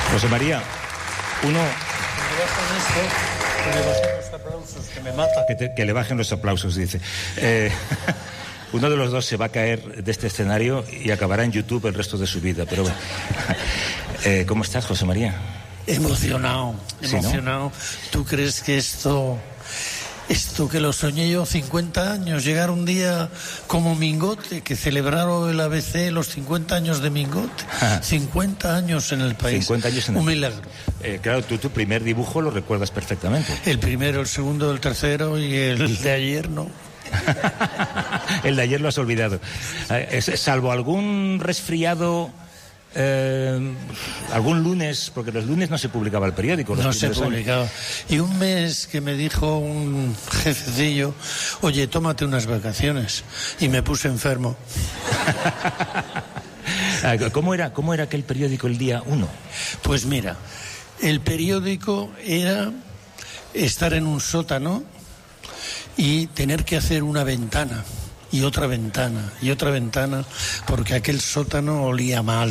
José María, uno... Que le bajen los aplausos, que me mata. Que le bajen los aplausos, dice. Uno de los dos se va a caer de este escenario y acabará en YouTube el resto de su vida, pero bueno. ¿Cómo estás, José María? Emocionado. ¿Sí, no? ¿Tú crees que esto que lo soñé yo 50 años, llegar un día como Mingote, que celebraron el ABC los 50 años de Mingote? 50 años en el país. 50 años en un milagro. Claro, tú tu primer dibujo lo recuerdas perfectamente. El primero, el segundo, el tercero y el de ayer no. El de ayer lo has olvidado. Salvo algún resfriado... algún lunes, porque los lunes no se publicaba el periódico. No se publicaba. Y un mes que me dijo un jefecillo, oye, tómate unas vacaciones. Y me puse enfermo. ¿Cómo era aquel periódico el día 1? Pues mira, el periódico era estar en un sótano y tener que hacer una ventana y otra ventana y otra ventana, porque aquel sótano olía mal,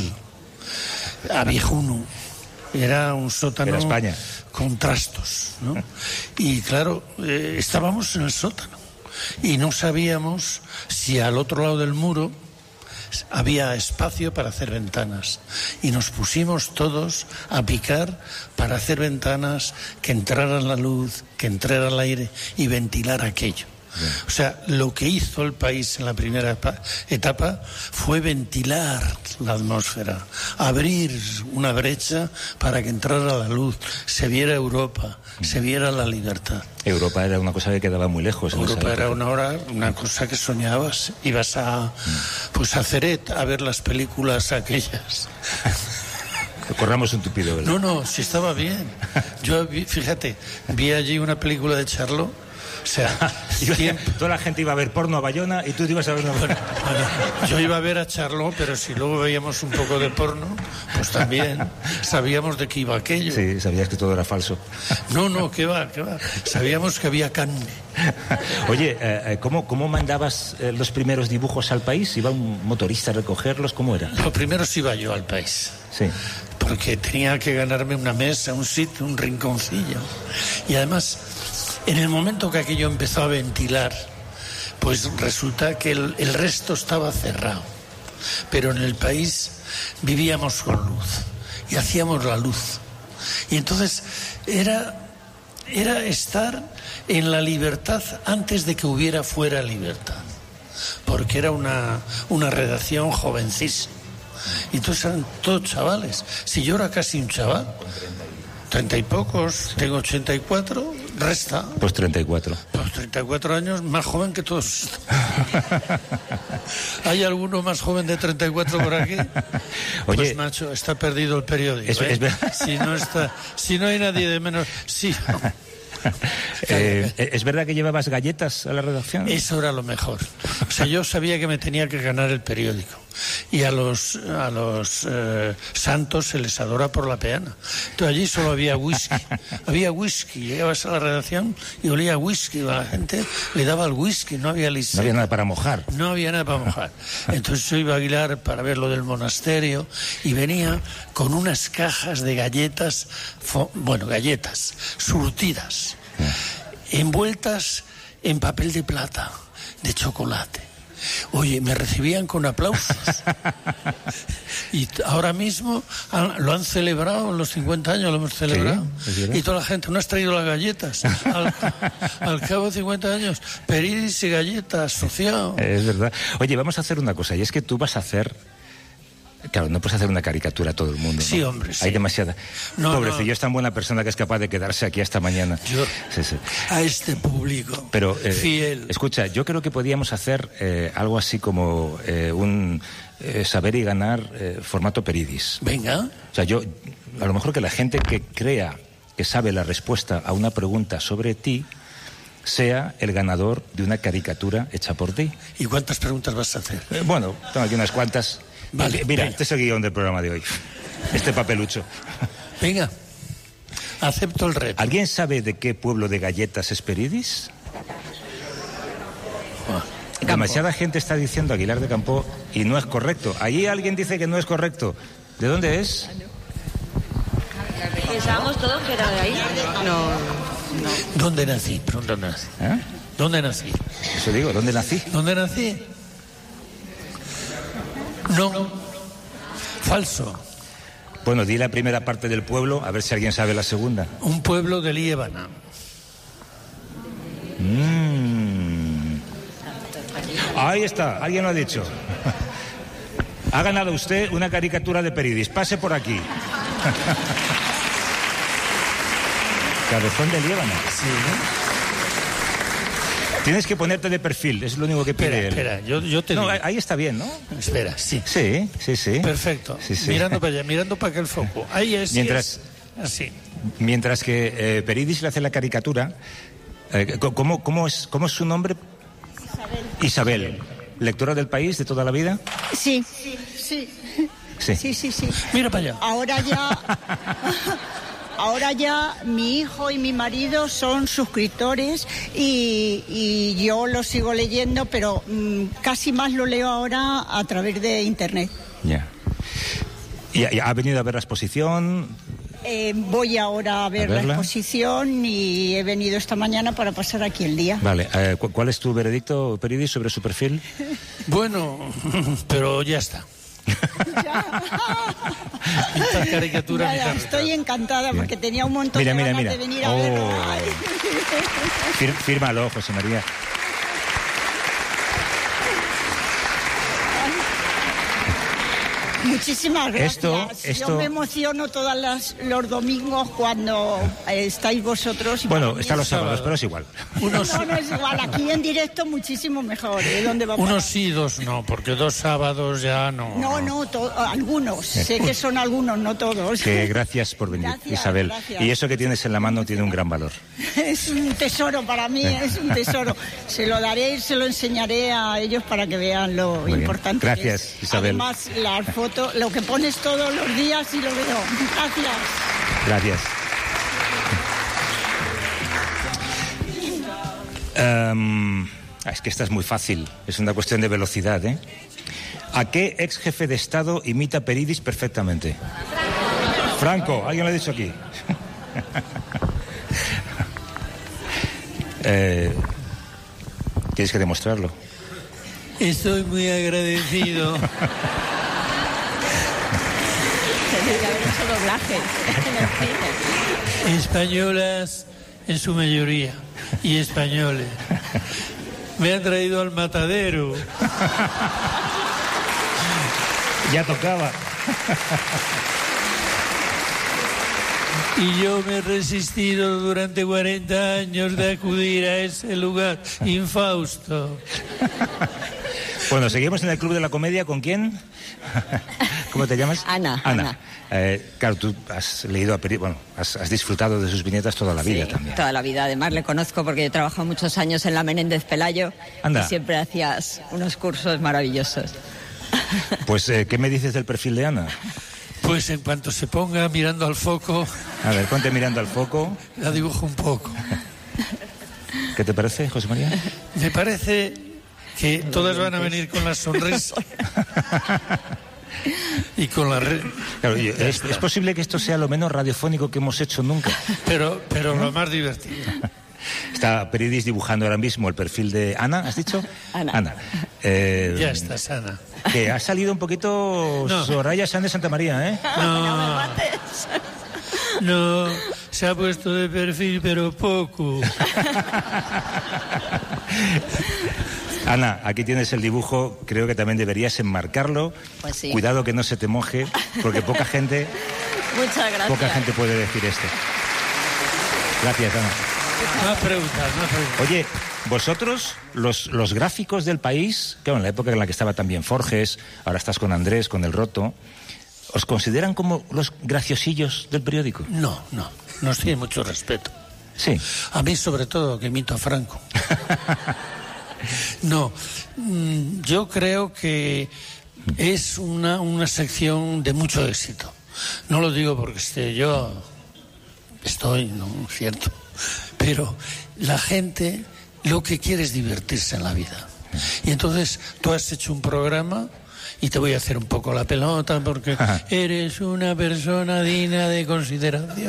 a viejuno. Era un sótano de España, con trastos, ¿no? Y claro, estábamos en el sótano y no sabíamos si al otro lado del muro había espacio para hacer ventanas, y nos pusimos todos a picar para hacer ventanas, que entrara la luz, que entrara el aire y ventilar aquello. Bien. O sea, lo que hizo el país en la primera etapa fue ventilar la atmósfera, abrir una brecha para que entrara la luz, se viera Europa, se viera la libertad. Europa era una cosa que quedaba muy lejos. Europa era una cosa que soñabas. Ibas a Ceret a ver las películas aquellas. Corramos un tupido, ¿verdad? No, si estaba bien. Yo, fíjate, vi allí una película de Charlot. O sea, toda la gente iba a ver porno a Bayona y tú te ibas a ver una... Bueno, yo iba a ver a Charlot, pero si luego veíamos un poco de porno, pues también sabíamos de qué iba aquello. Sí, sabías que todo era falso. No, qué va. Sabíamos que había carne. Oye, ¿cómo mandabas los primeros dibujos al país? ¿Iba un motorista a recogerlos? ¿Cómo era? Lo primero iba yo al país. Sí. Porque tenía que ganarme una mesa, un sitio, un rinconcillo. Y además... En el momento que aquello empezó a ventilar, pues resulta que el resto estaba cerrado. Pero en el país vivíamos con luz y hacíamos la luz. Y entonces era estar en la libertad antes de que hubiera fuera libertad. Porque era una redacción jovencísima. Y entonces eran todos chavales. Si yo era casi un chaval, 30 y pocos, tengo 84, resta. Pues 34. Pues 34 años, más joven que todos. ¿Hay alguno más joven de 34 por aquí? Oye, pues macho, está perdido el periódico. Si no hay nadie de menos... Sí. ¿Es verdad que llevabas galletas a la redacción? Eso era lo mejor. O sea, yo sabía que me tenía que ganar el periódico. Y a los santos se les adora por la peana. Entonces allí solo había whisky. Había whisky. Llegabas a la redacción y olía a whisky. A la gente le daba el whisky, no había liseta. No había nada para mojar. No había nada para mojar. Entonces yo iba a Aguilar para ver lo del monasterio y venía con unas cajas de galletas, galletas surtidas, envueltas en papel de plata, de chocolate. Oye, me recibían con aplausos. Y ahora mismo lo han celebrado, en los 50 años lo hemos celebrado. Sí, y toda la gente, ¿no has traído las galletas? Al cabo de 50 años, Peridis y galletas, asociado. Es verdad. Oye, vamos a hacer una cosa, y es que tú vas a hacer... Claro, no puedes hacer una caricatura a todo el mundo, ¿no? Sí, hombre, sí. Hay demasiada... Pobrecillo, es tan buena persona que es capaz de quedarse aquí hasta mañana. Sí. A este público fiel. Escucha, yo creo que podíamos hacer algo así como un saber y ganar formato Peridis. Venga. O sea, a lo mejor que la gente que crea que sabe la respuesta a una pregunta sobre ti sea el ganador de una caricatura hecha por ti. ¿Y cuántas preguntas vas a hacer? Bueno, tengo aquí unas cuantas. Vale, mira, venga. Este es el guión del programa de hoy. Este papelucho. Venga, acepto el reto. ¿Alguien sabe de qué pueblo de galletas es Peridis? Demasiada gente está diciendo Aguilar de Campoo y no es correcto. Allí alguien dice que no es correcto. ¿De dónde es? Pensábamos todos que era de ahí. No. ¿Dónde nací? ¿Dónde nací? ¿Eh? ¿Dónde nací? Eso digo, ¿dónde nací? ¿Dónde nací? No. Falso. Bueno, di la primera parte del pueblo, a ver si alguien sabe la segunda. Un pueblo de Líbana. Ahí está, alguien lo ha dicho. Ha ganado usted una caricatura de Peridis. Pase por aquí. Cabezón de Líbana. Sí. Tienes que ponerte de perfil, es lo único que pide él. Espera, yo te No, digo. ahí está bien, ¿no? Espera, sí. Sí. Perfecto. Sí. Mirando para allá, mirando para aquel foco. Ahí es. Mientras- Así. Mientras que Peridis le hace la caricatura, ¿cómo es su nombre? Isabel. ¿Lectora del País de toda la vida? Sí. Sí. Mira para allá. Ahora ya mi hijo y mi marido son suscriptores y yo lo sigo leyendo, pero casi más lo leo ahora a través de internet. Ya. ¿Y ha venido a ver la exposición? Voy ahora a ver la exposición y he venido esta mañana para pasar aquí el día. Vale. ¿Cuál es tu veredicto, Peridis, sobre su perfil? Bueno, pero ya está. Esta caricatura Nada, estoy encantada porque tenía un montón de ganas de venir a verlo. Fírmalo, José María. Muchísimas gracias. Esto... Yo me emociono todos los domingos cuando estáis vosotros. Y bueno, están los sábados, pero es igual. No es igual. Aquí en directo muchísimo mejor. ¿Dónde va a unos sí, dos no, porque 2 sábados ya no. No, algunos. Sé que son algunos, no todos. Que gracias por venir, Isabel. Gracias. Y eso que tienes en la mano tiene un gran valor. Es un tesoro para mí, es un tesoro. Se lo daré y se lo enseñaré a ellos para que vean lo Muy importante bien. Gracias, que es. Isabel. Además, las fotos, lo que pones todos los días y lo veo. Gracias. Es que esta es muy fácil, es una cuestión de velocidad, ¿eh? ¿A qué ex jefe de Estado imita Peridis perfectamente? Franco, alguien lo ha dicho aquí. Tienes que demostrarlo. Estoy muy agradecido. Tendría que haber hecho doblaje en el cine. Españolas en su mayoría y españoles. Me han traído al matadero. Ya tocaba. Y yo me he resistido durante 40 años de acudir a ese lugar infausto. Bueno, seguimos en el Club de la Comedia. ¿Con quién? ¿Cómo te llamas? Ana. Claro, tú has leído a Peridis, bueno, has disfrutado de sus viñetas toda la vida también. Toda la vida. Además le conozco porque he trabajado muchos años en la Menéndez Pelayo. Anda. Y siempre hacías unos cursos maravillosos. Pues, ¿qué me dices del perfil de Ana? Pues en cuanto se ponga mirando al foco... A ver, ponte mirando al foco. La dibujo un poco. ¿Qué te parece, José María? Me parece que todas van a venir con la sonrisa. Y con la red. Claro, es posible que esto sea lo menos radiofónico que hemos hecho nunca. Pero lo más divertido. Está Peridis dibujando ahora mismo el perfil de Ana, ¿has dicho? Ana. Ya estás, Ana. Que ha salido un poquito Soraya Sáenz de Santa María, ¿eh? No, se ha puesto de perfil, pero poco. Ana, aquí tienes el dibujo, creo que también deberías enmarcarlo. Pues sí. Cuidado que no se te moje, porque poca gente puede decir esto. Gracias, Ana. Más preguntas. Oye, vosotros, los gráficos del País, claro, en la época en la que estaba también Forges, ahora estás con Andrés, con El Roto, ¿os consideran como los graciosillos del periódico? No, nos tiene mucho respeto. Sí. A mí, sobre todo, que imito a Franco. No, yo creo que es una sección de mucho éxito. No lo digo porque estoy, ¿no es cierto? Pero la gente lo que quiere es divertirse en la vida. Y entonces tú has hecho un programa y te voy a hacer un poco la pelota porque eres una persona digna de consideración.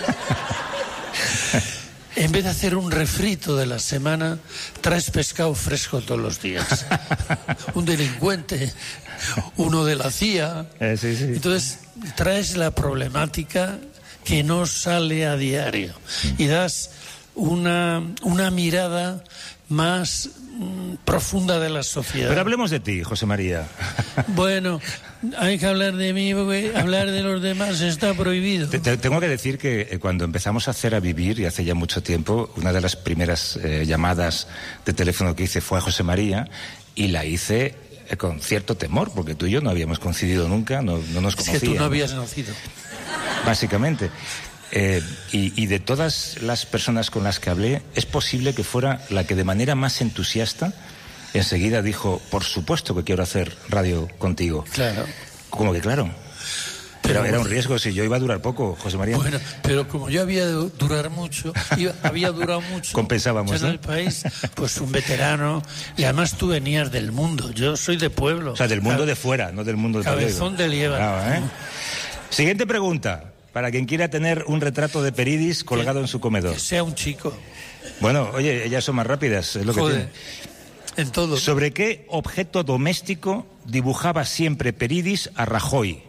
En vez de hacer un refrito de la semana, traes pescado fresco todos los días. Un delincuente, uno de la CIA. Sí. Entonces, traes la problemática que no sale a diario y das una mirada más profunda de la sociedad. Pero hablemos de ti, José María. Bueno, hay que hablar de mí porque hablar de los demás está prohibido. Tengo que decir que cuando empezamos a hacer A Vivir, y hace ya mucho tiempo, una de las primeras llamadas de teléfono que hice fue a José María, y la hice con cierto temor, porque tú y yo no habíamos coincidido nunca, no nos conocíamos. Es que tú no habías nacido. Básicamente. Y de todas las personas con las que hablé, es posible que fuera la que de manera más entusiasta enseguida dijo, por supuesto que quiero hacer radio contigo. Claro. Como que claro. Pero era un riesgo, si yo iba a durar poco, José María. Bueno, pero como yo había durado mucho, compensábamos, en el país, pues un veterano, y además tú venías del mundo, yo soy de pueblo. O sea, del mundo de fuera, no del mundo del cabezón de liebre. Claro, Siguiente pregunta. Para quien quiera tener un retrato de Peridis colgado en su comedor. Que sea un chico. Bueno, oye, ellas son más rápidas, es lo que tiene. En todo. ¿Sobre qué objeto doméstico dibujaba siempre Peridis a Rajoy?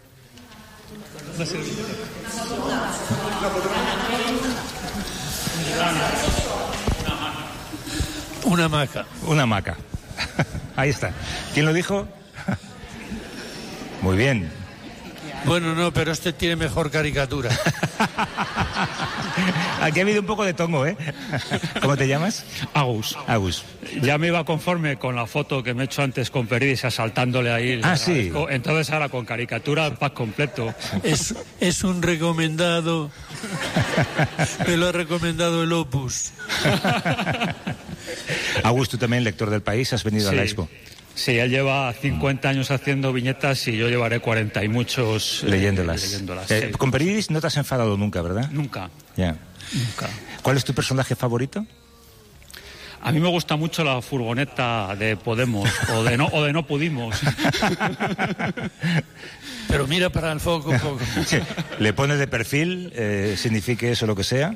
Una hamaca. Una hamaca. Ahí está. ¿Quién lo dijo? Muy bien. Bueno, no, pero este tiene mejor caricatura. Aquí ha habido un poco de tongo, ¿eh? ¿Cómo te llamas? Agus. Ya me iba conforme con la foto que me he hecho antes con Peridis asaltándole ahí. Sí. Entonces ahora con caricatura, pack completo. Es un recomendado. Me lo ha recomendado el Opus. Agus, tú también, lector del País, has venido a la Expo. Sí, él lleva 50 años haciendo viñetas y yo llevaré 40 y muchos leyéndolas. Sí. Con Peridis no te has enfadado nunca, ¿verdad? Nunca. Ya. Nunca. ¿Cuál es tu personaje favorito? A mí me gusta mucho la furgoneta de Podemos o de no pudimos. Pero mira para el foco un poco. Sí, le pones de perfil, signifique eso lo que sea,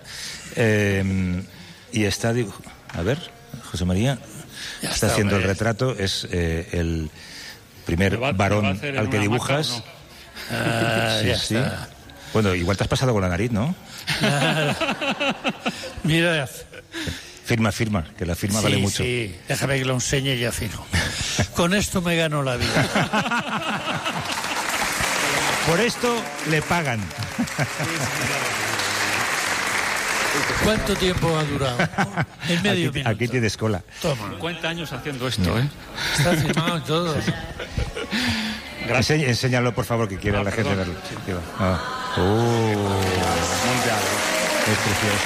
y está, a ver, José María está haciendo el retrato, es el primer varón al que dibujas. Sí. Bueno, igual te has pasado con la nariz, ¿no? Mira. Firma, que la firma vale mucho. Sí, déjame que lo enseñe y ya firmo. Con esto me gano la vida. Por esto le pagan. ¿Cuánto tiempo ha durado? En medio minuto. Aquí tienes cola. Toma. 50 años haciendo esto, ¿eh? Está firmado y todo. Gracias. Enséñalo, por favor, que quiera la gente verlo. Es precioso.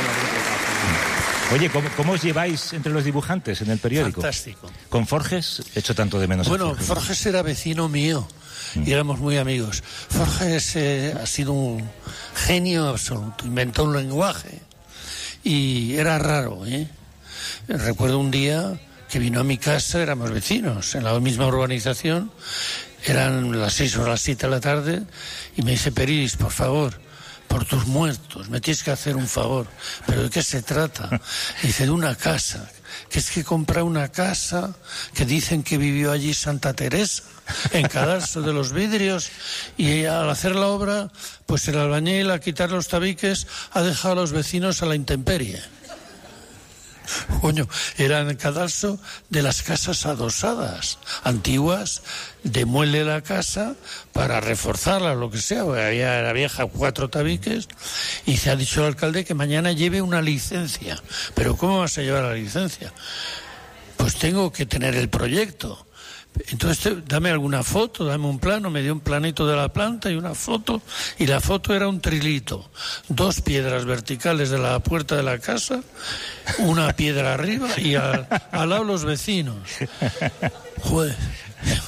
Oye, ¿cómo os lleváis entre los dibujantes en el periódico? Fantástico. ¿Con Forges? He hecho tanto de menos. Bueno, Forges era vecino mío y éramos muy amigos. Forges ha sido un genio absoluto, inventó un lenguaje y era raro, ¿eh? Recuerdo un día que vino a mi casa, éramos vecinos en la misma urbanización, eran las 6 o las 7 de la tarde y me dice: Peridis, por favor, por tus muertos, me tienes que hacer un favor. ¿Pero de qué se trata? Dice: de una casa, que es que compré una casa que dicen que vivió allí Santa Teresa, en Cadalso de los Vidrios, y al hacer la obra, pues el albañil, a quitar los tabiques, ha dejado a los vecinos a la intemperie. Coño, era en Cadalso de las casas adosadas, antiguas, demuele la casa para reforzarla, lo que sea, había la vieja 4 tabiques, y se ha dicho el alcalde que mañana lleve una licencia. ¿Pero cómo vas a llevar la licencia? Pues tengo que tener el proyecto. Entonces dame alguna foto, dame un plano. Me dio un planito de la planta y una foto, y la foto era un trilito, 2 piedras verticales de la puerta de la casa, una piedra arriba y al lado los vecinos. Joder,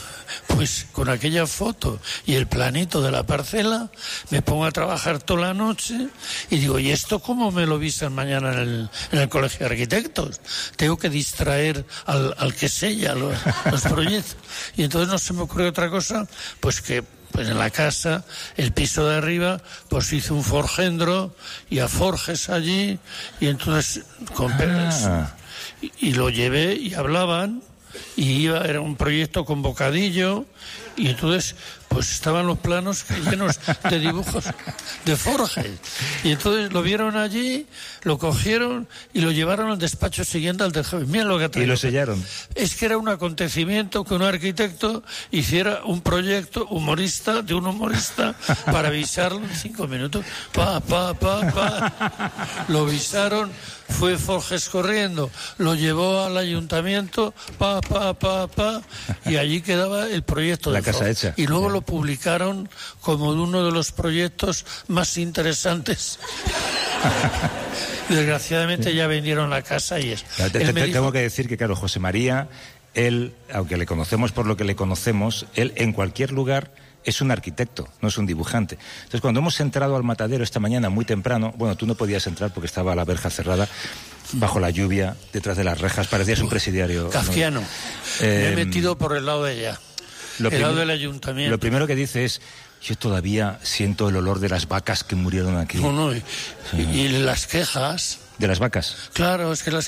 Pues con aquella foto y el planito de la parcela me pongo a trabajar toda la noche y digo, ¿y esto cómo me lo visan mañana en el Colegio de Arquitectos? Tengo que distraer al que sella los proyectos. Y entonces no se me ocurrió otra cosa, pues que pues en la casa, el piso de arriba, pues hice un forjendro y a forjes allí, y entonces con y lo llevé y hablaban, y era un proyecto con bocadillo, y entonces pues estaban los planos llenos de dibujos de forjes, y entonces lo vieron allí, lo cogieron y lo llevaron al despacho siguiente al tejado. Mira lo que traía. Y lo sellaron. Es que era un acontecimiento que un arquitecto hiciera un proyecto de un humorista para avisarlo en 5 minutos. Lo avisaron, fue Forges corriendo, lo llevó al ayuntamiento, y allí quedaba el proyecto la de casa Forges. hecha. Y luego lo publicaron como uno de los proyectos más interesantes. Desgraciadamente ya vendieron la casa y es. Tengo que decir que, claro, José María, él, aunque le conocemos por lo que le conocemos, él en cualquier lugar es un arquitecto, no es un dibujante. Entonces, cuando hemos entrado al matadero esta mañana muy temprano, bueno, tú no podías entrar porque estaba la verja cerrada, bajo la lluvia, detrás de las rejas, parecías un presidiario. Kafkiano. Me he metido por el lado de allá, el lado del ayuntamiento. Lo primero que dice es: yo todavía siento el olor de las vacas que murieron aquí. Y las quejas. ¿De las vacas? Claro, es que las